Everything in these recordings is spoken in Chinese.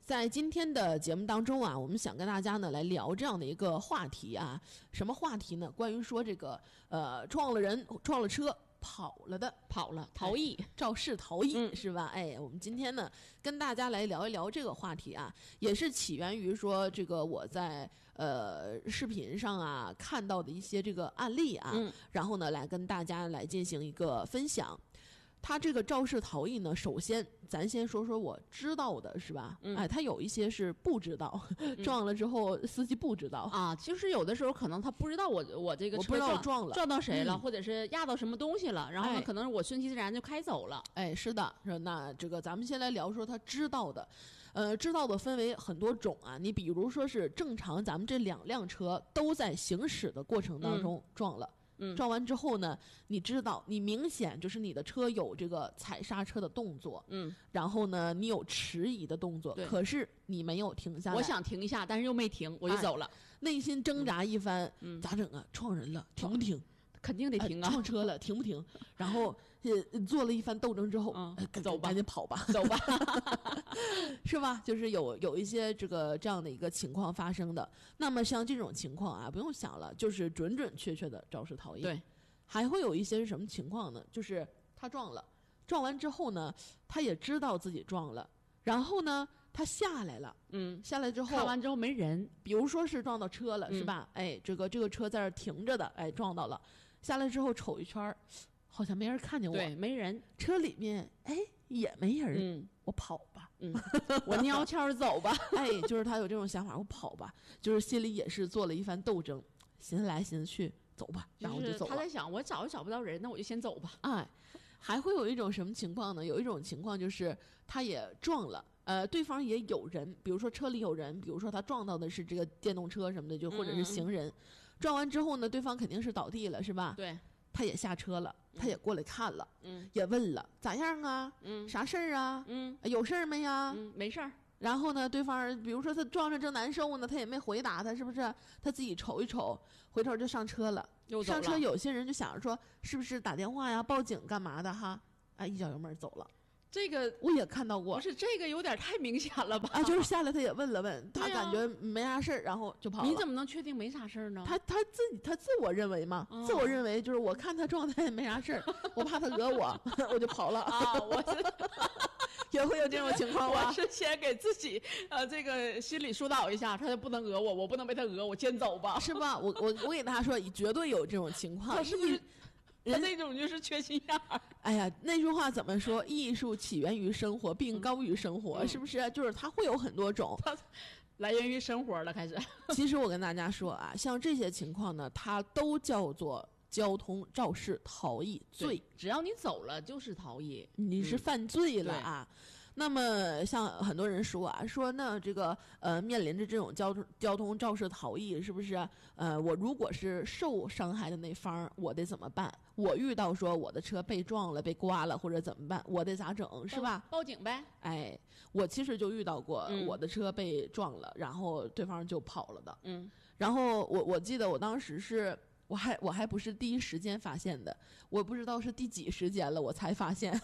在今天的节目当中啊，我们想跟大家呢来聊这样的一个话题啊，什么话题呢？关于说这个撞了人、撞了车。跑了， 逃逸， 肇事逃逸、是吧？哎，我们今天呢跟大家来聊一聊这个话题啊，也是起源于说这个我在视频上啊看到的一些这个案例啊，然后呢来跟大家来进行一个分享。他这个肇事逃逸呢，首先咱先说说我知道的是吧？哎，他有一些是不知道，撞了之后司机不知道啊，就是有的时候可能他不知道我这个车我不知道我撞到谁了，或者是压到什么东西了，然后呢，可能我顺其自然就开走了。 哎，是的，那这个咱们先来聊说他知道的，知道的分为很多种啊。你比如说是正常咱们这两辆车都在行驶的过程当中撞了。撞完之后呢，你知道你明显就是你的车有这个踩刹车的动作，然后呢你有迟疑的动作，可是你没有停下来。 我想停一下，但是又没停，我就走了， 内心挣扎一番，咋整啊？撞人了，停不停？ 肯定得停啊！ 撞车了，停不停？然后做了一番斗争之后， 走吧， 赶紧跑吧， 走吧， 是吧？就是有一些这样的一个情况发生的。那么像这种情况啊，不用想了，就是准准确确的肇事逃逸。 对， 还会有一些是什么情况呢？就是他撞了，撞完之后呢，他也知道自己撞了，然后呢，他下来了，下来之后看完之后没人， 比如说是撞到车了，是吧？哎，这个车在这儿停着的，哎，撞到了。下来之后瞅一圈，好像没人看见我， 对，没人， 车里面哎也没人，我跑吧， 我蔫悄走吧， 哎，就是他有这种想法，我跑吧，就是心里也是做了一番斗争，寻思来寻思去，走吧，然后就走了。 他在想，我找也找不到人，那我就先走吧。 哎，还会有一种什么情况呢？有一种情况就是他也撞了。对方也有人，比如说车里有人，比如说他撞到的是这个电动车什么的，就或者是行人，撞完之后呢，对方肯定是倒地了，是吧？ 对， 他也下车了，他也过来看了，也问了咋样啊，啥事儿啊，有事儿没呀？ 没事儿。 然后呢，对方比如说他撞着正难受呢，他也没回答他，是不是？他自己瞅一瞅，回头就上车了。上车，有些人就想着说，是不是打电话呀、报警干嘛的哈？啊，一脚油门走了。 这个我也看到过， 不是这个有点太明显了吧？ 啊，就是下来他也问了问，他感觉没啥事儿，然后就跑了。 你怎么能确定没啥事儿呢？ 他自我认为嘛，自我认为就是我看他状态也没啥事儿，我怕他讹我，我就跑了啊！ 我是也会有这种情况吧？ 我是先给自己这个心理疏导一下，他就不能讹我，我不能被他讹，我先走吧， 是吧？我给他说，绝对有这种情况， 他是不是？他那种就是缺心眼儿。 哎呀，那句话怎么说？艺术起源于生活，并高于生活，是不是？就是它会有很多种， 它来源于生活了。开始， 其实我跟大家说啊，像这些情况呢，它都叫做交通肇事逃逸罪。 只要你走了，就是逃逸， 你是犯罪了啊。那么像很多人说啊，说那这个面临着这种交通肇事逃逸，是不是我如果是受伤害的那方，我得怎么办？我遇到说我的车被撞了、被刮了或者怎么办？我得咋整？是吧？ 报警呗。 哎，我其实就遇到过我的车被撞了，然后对方就跑了的。然后我记得我当时是。我还不是第一时间发现的，我不知道是第几时间了，我才发现。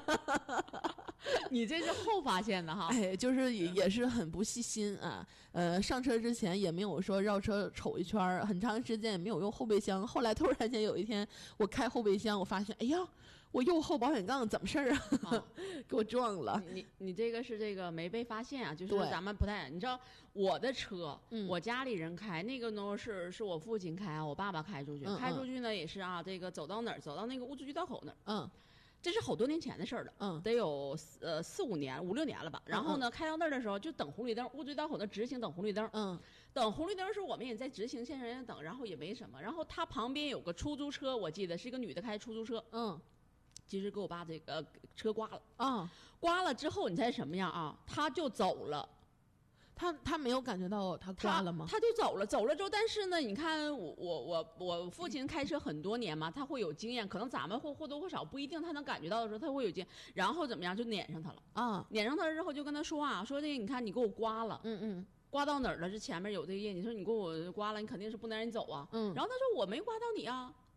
你这是后发现的哈？ 哎，就是也是很不细心啊。上车之前也没有说绕车瞅一圈，很长时间也没有用后备箱。后来突然间有一天，我开后备箱，我发现，哎呀，我右后保险杠怎么事儿啊？给我撞了。 你这个是这个没被发现啊？就是咱们不太，你知道我的车，我家里人开，那个呢是我父亲开啊，我爸爸开出去，开出去呢也是啊，这个走到哪儿，走到那个物资局道口那儿，这是好多年前的事儿了，得有4、5年、5、6年了吧。然后呢，开到那儿的时候就等红绿灯，物资局道口那直行等红绿灯，等红绿灯的时候我们也在直行线上等，然后也没什么。然后他旁边有个出租车，我记得是一个女的开出租车，其实给我爸这个车刮了，刮了之后你猜什么样啊？他就走了。 他没有感觉到他刮了吗？ 他就走了之后，但是呢，你看我父亲开车很多年嘛，他会有经验，可能咱们或多或少不一定他能感觉到的时候，他会有经验。然后怎么样就撵上他了啊？撵上他之后就跟他说啊，说这个你看你给我刮了，刮到哪儿了？这前面有这个业，你说你给我刮了，你肯定是不能让你走啊。然后他说我没刮到你啊。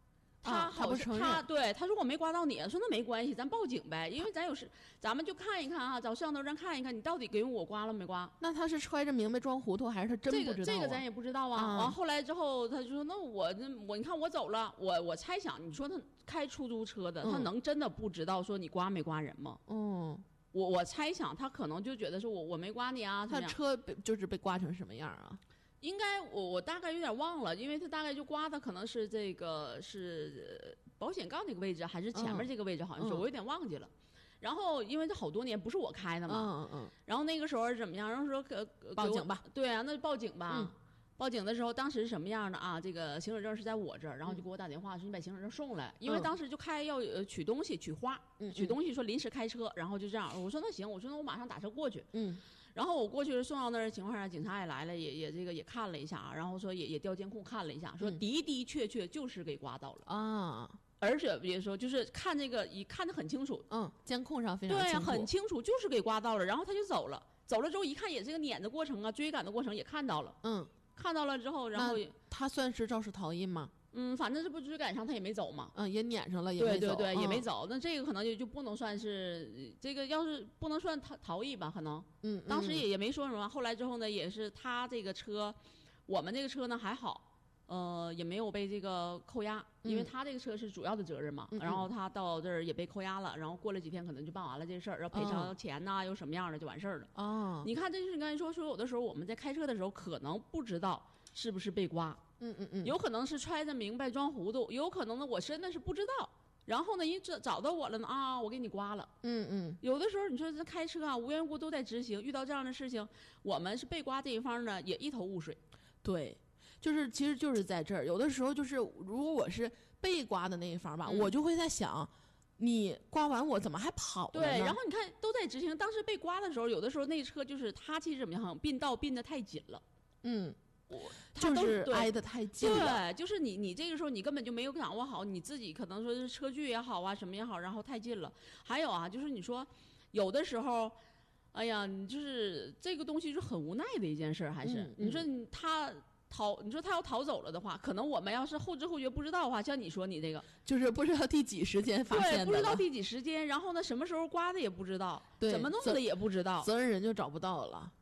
他不承认。 对，他说我没刮到你，说那没关系，咱报警呗，因为咱有事，咱们就看一看啊，找摄像头上看一看，你到底给我刮了没刮？ 那他是揣着明白装糊涂，还是他真不知道？ 这个咱也不知道啊。完后来之后，他就说那我你看我走了，我猜想，你说他开出租车的，他能真的不知道说你刮没刮人吗？我猜想他可能就觉得说我没刮你啊。 他车就是被刮成什么样啊？ 应该我大概有点忘了，因为他大概就刮的可能是这个是保险杠那个位置，还是前面这个位置，好像是、我有点忘记了。然后因为这好多年不是我开的嘛，然后那个时候怎么样？然后说报警吧。 对啊，那就报警吧。报警的时候，当时是什么样的啊？这个行驶证是在我这儿，然后就给我打电话说你把行驶证送来，因为当时就要取东西取花，取东西说临时开车，然后就这样。我说那行，我说那我马上打车过去。然后我过去送到那儿的情况下，警察也来了，也这个也看了一下，然后说也调监控看了一下，说的的确确就是给刮到了啊。而且别说，就是看这个看得很清楚， 监控上非常清楚， 对，很清楚，就是给刮到了。然后他就走了，走了之后一看，也这个撵的过程啊，追赶的过程也看到了，看到了之后，然后他算是肇事逃逸吗？ 反正这不追赶上他也没走嘛， 也撵上了，也没走， 对，也没走。那这个可能就不能算是这个，要是不能算逃逸吧，可能，当时也没说什么。后来之后呢，也是他这个车，我们这个车呢还好。也没有被这个扣押，因为他这个车是主要的责任嘛。然后他到这儿也被扣押了，然后过了几天可能就办完了这事儿，然后赔偿钱呐，又什么样的就完事儿了。你看，这就是你刚才说有的时候我们在开车的时候可能不知道是不是被刮，有可能是揣着明白装糊涂，有可能呢我真的是不知道。然后呢，人找到我了呢啊，我给你刮了。有的时候你说这开车啊，无缘无故都在执行，遇到这样的事情，我们是被刮这一方呢也一头雾水。 对。其实就是在这儿，有的时候就是如果我是被刮的那一方吧，我就会在想，你刮完我怎么还跑了呢？ 对，然后你看都在执行，当时被刮的时候，有的时候那车就是他其实怎么样，并道并得太紧了， 就是挨得太近了。 对，就是你这个时候你根本就没有掌握好你自己，可能说是车距也好啊，什么也好，然后太近了。还有啊，就是你说有的时候。哎呀，你就是这个东西是很无奈的一件事，还是你说你说他要逃走了的话，可能我们要是后知后觉不知道的话，像你说你这个就是不知道第几时间发现的， 对，不知道第几时间，然后呢什么时候刮的也不知道，怎么弄的也不知道， 责任人就找不到了。